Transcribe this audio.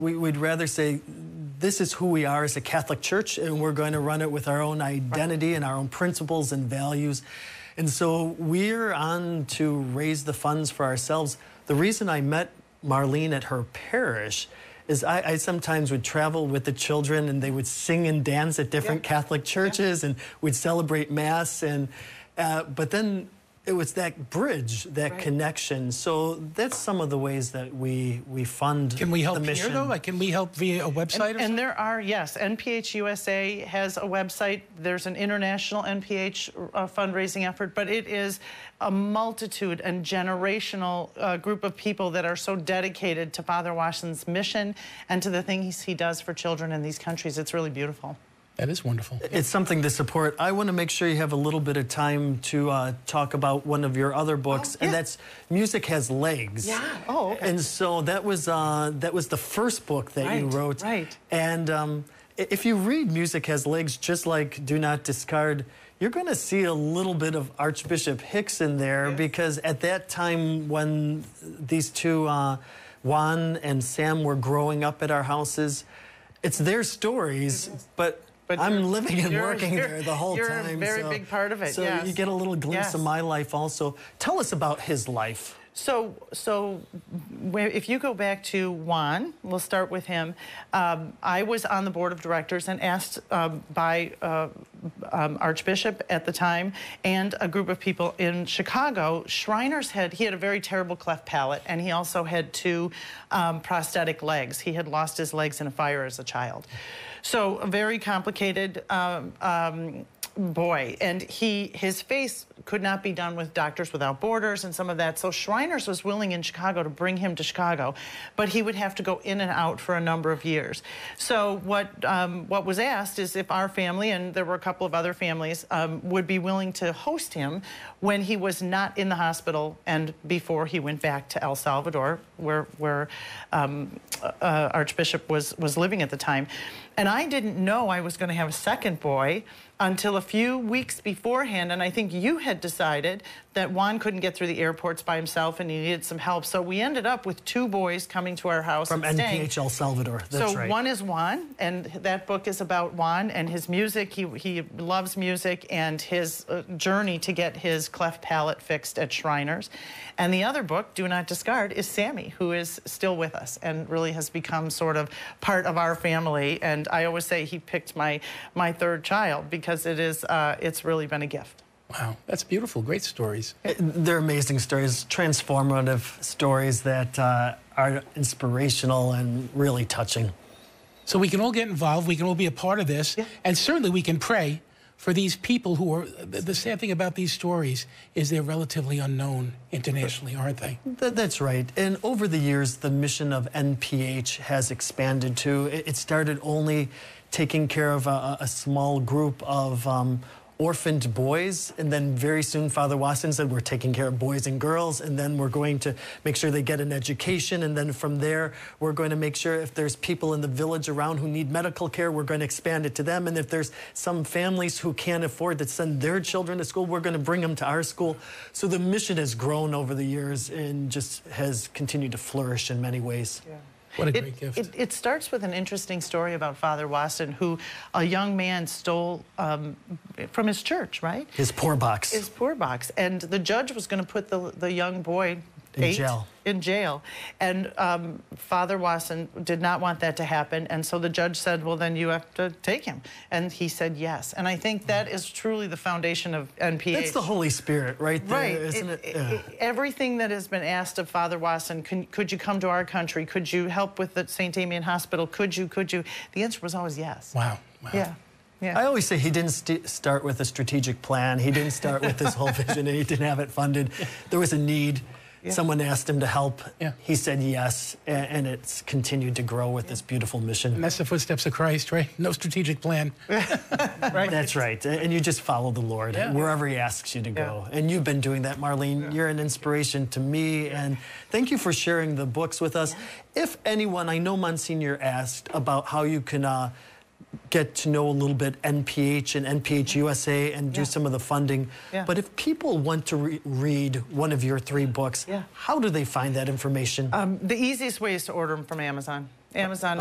We'd rather say, this is who we are as a Catholic Church, and we're going to run it with our own identity and our own principles and values. And so we're on to raise the funds for ourselves. The reason I met Marlene at her parish is I sometimes would travel with the children, and they would sing and dance at different Catholic churches, and we'd celebrate Mass. And but then it was that bridge, that connection. So that's some of the ways that we fund. Can we help the mission. here, though? Like, can we help via a website? And there are, yes, NPH USA has a website. There's an international NPH fundraising effort, but it is a multitude and generational group of people that are so dedicated to Father Wassen's mission and to the things he does for children in these countries. It's really beautiful. That is wonderful. It's something to support. I want to make sure you have a little bit of time to talk about one of your other books, and that's Music Has Legs. Yeah. Oh, okay. And so that was the first book that you wrote. Right. And if you read Music Has Legs, just like Do Not Discard, you're going to see a little bit of Archbishop Hicks in there, because at that time when these two, Juan and Sam, were growing up at our houses, it's their stories, but I'm living and working there the whole time. You're a very big part of it, So you get a little glimpse of my life also. Tell us about his life. So if you go back to Juan, we'll start with him. I was on the board of directors and asked by Archbishop at the time and a group of people in Chicago. Shriners he had a very terrible cleft palate, and he also had two prosthetic legs. He had lost his legs in a fire as a child. So a very complicated boy, and his face could not be done with Doctors Without Borders and some of that. So Shriners was willing in Chicago to bring him to Chicago, but he would have to go in and out for a number of years. So what was asked is if our family, and there were a couple of other families, would be willing to host him when he was not in the hospital and before he went back to El Salvador, where Archbishop was living at the time. And I didn't know I was going to have a second boy until a few weeks beforehand, and I think you had decided that Juan couldn't get through the airports by himself and he needed some help. So we ended up with two boys coming to our house. From NPH El Salvador, that's right. So one is Juan, and that book is about Juan and his music. He loves music and his journey to get his cleft palate fixed at Shriners. And the other book, Do Not Discard, is Sammy, who is still with us and really has become sort of part of our family. And I always say he picked my third child because it's really been a gift. Wow, that's beautiful. Great stories. They're amazing stories, transformative stories that are inspirational and really touching. So we can all get involved. We can all be a part of this. And certainly we can pray for these people who are, the sad thing about these stories is they're relatively unknown internationally, aren't they? That's right. And over the years, the mission of NPH has expanded too. It started only taking care of a small group of orphaned boys, and then very soon Father Wassen said we're taking care of boys and girls, and then we're going to make sure they get an education, and then from there we're going to make sure if there's people in the village around who need medical care, we're going to expand it to them, and if there's some families who can't afford to send their children to school, we're going to bring them to our school. So the mission has grown over the years and just has continued to flourish in many ways. What a great gift. It starts with an interesting story about Father Wassen, who a young man stole from his church, right? His poor box. His poor box. And the judge was going to put the young boy in jail. And Father Wassen did not want that to happen. And so the judge said, well, then you have to take him. And he said yes. And I think that is truly the foundation of NPH. That's the Holy Spirit right there, isn't it? Everything that has been asked of Father Wassen, could you come to our country? Could you help with the St. Damien Hospital? Could you? The answer was always yes. Wow. Yeah. I always say he didn't start with a strategic plan. He didn't start with this whole vision, and he didn't have it funded. There was a need. Someone asked him to help. He said yes, and it's continued to grow with this beautiful mission. And that's the footsteps of Christ, right? No strategic plan. Right? That's right. And you just follow the Lord wherever he asks you to go. And you've been doing that, Marlene. You're an inspiration to me, and thank you for sharing the books with us. If anyone, I know Monsignor asked about how you can get to know a little bit NPH and NPH USA and do some of the funding. But if people want to read one of your 3 books, how do they find that information? The easiest way is to order them from Amazon. Amazon